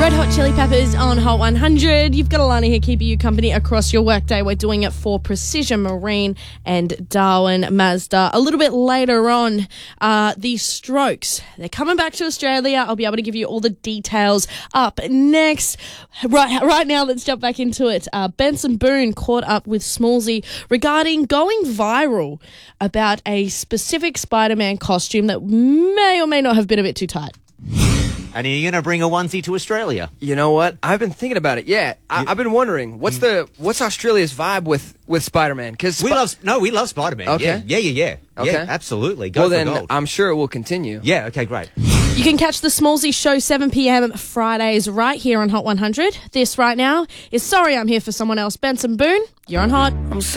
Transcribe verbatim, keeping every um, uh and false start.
Red Hot Chili Peppers on Hot one hundred. You've got Alana here keeping you company across your workday. We're doing it for Precision Marine and Darwin Mazda. A little bit later on, uh, the Strokes. They're coming back to Australia. I'll be able to give you all the details up next. Right, right now, let's jump back into it. Uh, Benson Boone caught up with Smallsy regarding going viral about a specific Spider-Man costume that may or may not have been a bit too tight. And are you going to bring a onesie to Australia? You know what? I've been thinking about it. Yeah, I, I've been wondering what's the what's Australia's vibe with with Spider-Man? Because we love no, we love Spider-Man. Okay. Yeah, yeah, yeah, yeah. Okay. Yeah, absolutely. Go well, for then gold. I'm sure it will continue. Yeah. Okay. Great. You can catch the Smallsy Show seven p.m. Fridays right here on Hot one hundred. This right now is Sorry I'm Here for Someone Else. Benson Boone, you're on Hot. I'm so